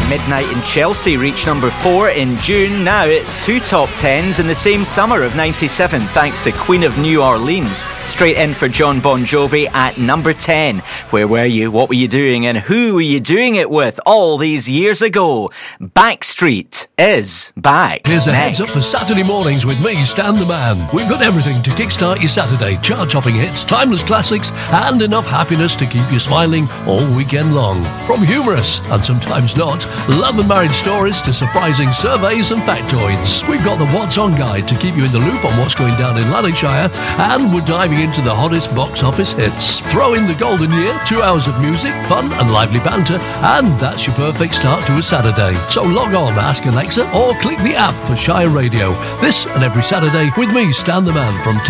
Midnight in Chelsea reached number 4 in June. Now it's 2 top 10s in the same summer of 97, thanks to Queen of New Orleans. Straight in for John Bon Jovi at number 10. Where were you? What were you doing? And who were you doing it with all these years ago? Backstreet is back. Here's a next. heads up for Saturday mornings with me, Stan the Man. We've got everything to kickstart your Saturday. Chart-topping hits, timeless classics, and enough happiness to keep you smiling all weekend long. From humorous, and sometimes not, love and marriage stories to surprising surveys and factoids. We've got the What's On guide to keep you in the loop on what's going down in Lanarkshire, and we're diving into the hottest box office hits. Throw in the golden year, 2 hours of music, fun and lively banter, and that's your perfect start to a Saturday. So log on, ask Alexa, or click the app for Shire Radio. This and every Saturday with me, Stan the Man, from